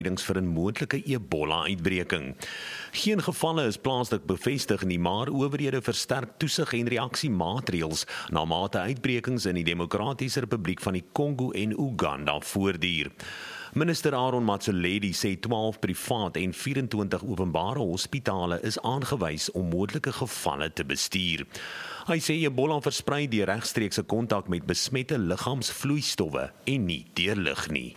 vir 'n moontlike Ebola-uitbreking. Geen gevalle is plaaslik bevestig nie, maar owerhede versterk toesig en reaksiemaatreëls na mate uitbrekings in die Demokratiese Republiek van die Kongo en Uganda voortduur. Minister Aaron Motsoaledi sê 12 privaat en 24 openbare hospitale is aangewys om moontlike gevalle te bestuur. Hy sê Ebola versprei deur regstreekse kontak met besmette liggaamsvloeistowwe en nie deur lug nie.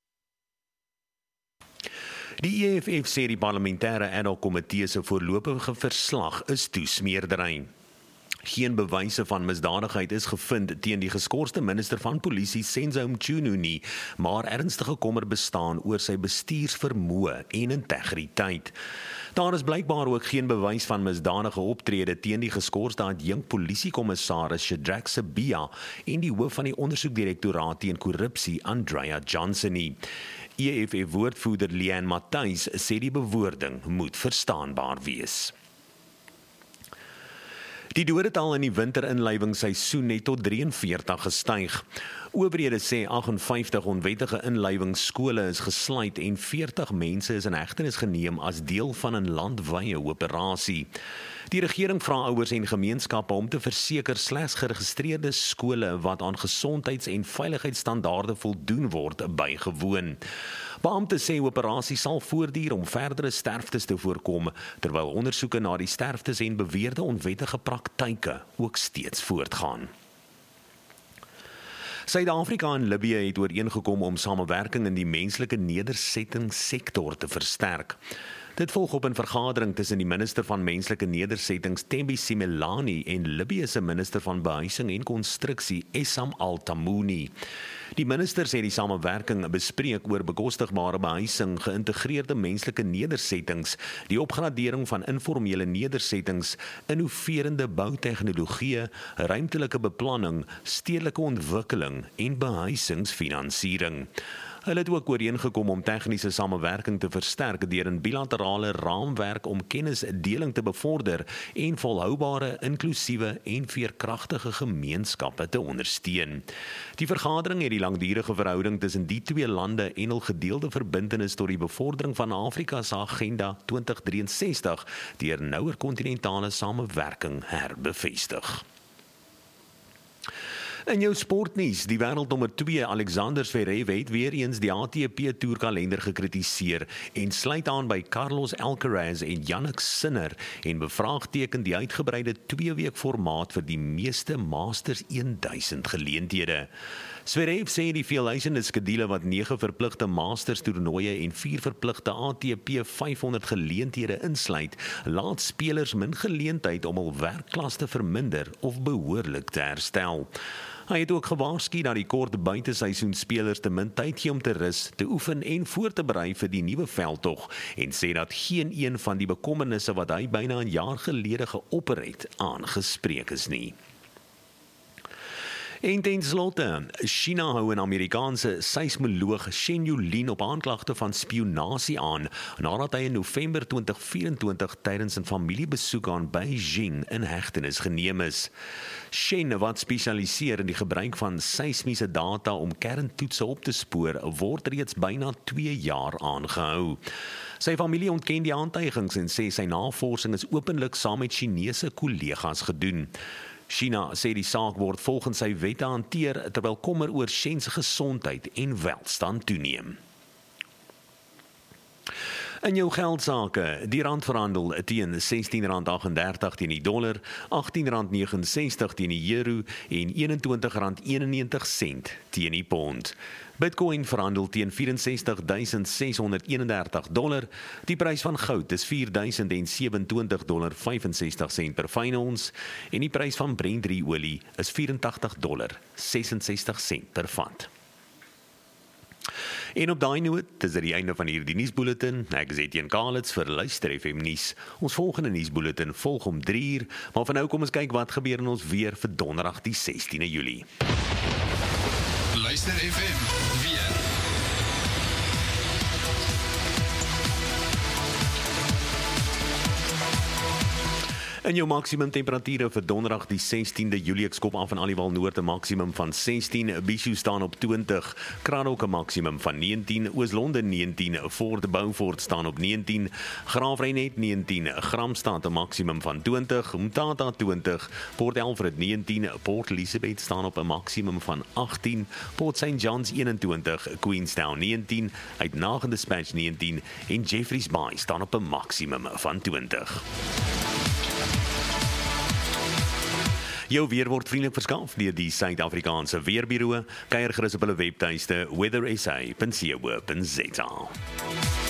Die EFF sê die parlementêre ad hoc komitee se voorlopige verslag is toesmeerdery. Geen bewyse van misdadigheid is gevind teen die geskorste minister van polisie Senzo Mchunu nie, maar ernstige kommer bestaan oor sy bestuursvermoë en integriteit. Daar is blykbaar ook geen bewys van misdadige optrede teen die geskorste adjunk polisiekommissaris Shadrack Sibia en die hoof van die ondersoekdirektoraat teen korrupsie Andrea Johnson nie. EFF-woordvoerder Leanne Matthys sê die bewoording moet verstaanbaar wees. Die dodetal in die winterinlywingsseisoen het tot 43 gestyg. Owerhede sê 58 onwettige inlywingskole is gesluit en 40 mense is in hegtenis geneem as deel van 'n landwyse operasie. Die regering vra ouers en gemeenskappe om te verseker slegs geregistreerde skole wat aan gesondheids- en veiligheidsstandaarde voldoen word bygewoon. Beampte sê operasie sal voortduur om verdere sterftes te voorkom, terwyl ondersoeke na die sterftes en beweerde onwettige praktyke ook steeds voortgaan. Suid-Afrika en Libië het ooreengekom om samewerking in die menslike nedersettingssektor te versterk. Dit volg op 'n vergadering tussen die minister van menslike nedersettings Thembi Simelane en Libië se minister van behuising en konstruksie Essam Al-Tamouni. Die minister sê die samewerking bespreek oor bekostigbare behuising, geïntegreerde menslike nedersettings, die opgradering van informele nedersettings, innoverende boutegnologie, ruimtelike beplanning, stedelike ontwikkeling en behuisingsfinansiering. Hulle het ook ooreengekom om tegniese samewerking te versterk deur 'n bilaterale raamwerk om kennisdeling te bevorder en volhoubare, inklusiewe en veerkragtige gemeenskappe te ondersteun. Die vergadering het die langdurige verhouding tussen die twee lande en hul gedeelde verbintenis tot die bevordering van Afrika se Agenda 2063 deur nouer kontinentale samewerking herbevestig. In jou sportnuus, die wêreldnommer 2 Alexander Zverev het weer eens die ATP toerkalender gekritiseer en sluit aan by Carlos Alcaraz en Jannik Sinner en bevraagteken die uitgebreide 2-week formaat vir die meeste Masters 1000 geleenthede. Zverev sê die veelhuisende skedule wat 9 verpligte Masters toernooie en 4 verpligte ATP 500 geleenthede insluit, laat spelers min geleentheid om hul werkklas te verminder of behoorlik te herstel. Hy het ook gewaarsku dat die kort buiteseisoenspelers te min tyd gee om te rus, te oefen en voor te berei vir die nuwe veldtog en sê dat geen een van die bekommernisse wat hy byna 'n jaar gelede geopper het, aangespreek is nie. En ten slotte, China hou 'n Amerikaanse seismoloog Shen Yulin op aanklagte van spionasie aan, nadat hy in November 2024 tydens 'n familiebesoek aan Beijing in hegtenis geneem is. Shen, wat spesialiseer in die gebruik van seismiese data om kerntoetse op te spoor, word reeds byna 2 jaar aangehou. Sy familie ontken die aantuigings en sê sy navorsing is openlik saam met Chinese kollegas gedoen. China sê die saak word volgens sy wette hanteer terwyl kommer oor Shen se gesondheid en welstand toeneem. In jou geldsaake, die rand verhandel teen R16.38 teen die dollar, R18.69 teen die euro en R21.91 teen die pond. Bitcoin verhandel teen $64,631. Die prys van goud is $4,027,65 per fyn ons en die prys van Brent olie is $84,66 per vat. En op daai noot, dis die einde van hierdie nuusbulletin. Ek is Etienne Kalitz vir Luister FM nuus. Ons volgende nuusbulletin volg om 3:00, maar vir nou kom ons kyk wat gebeur in ons weer vir donderdag die 16de Julie. Luister FM weer. In jou maksimum temperature vir donderdag die 16de Julie, ek skop af in Aliwal Noord 'n maksimum van 16, Bishu staan op 20, Kraddock 'n maksimum van 19, Oos-London 19, Fort Beaufort staan op 19, Graafrenet 19, Gramstad 'n maksimum van 20, Mthatha 20, Port Elfrid 19, Port Elizabeth staan op 'n maksimum van 18, Port St Johns 21, Queenstown 19, Uitnagende Dispatch 19 en Jeffreys Bay staan op 'n maksimum van 20. Jou weer word vriendelik verskaf deur die Suid-Afrikaanse Weerbureau. Kyk gerus op hulle webtuiste weathersa.co.za.